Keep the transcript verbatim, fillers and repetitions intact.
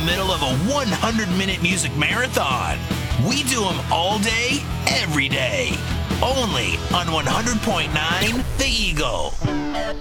middle of a one hundred minute music marathon. We do them all day, every day. Only on one hundred point nine The Eagle.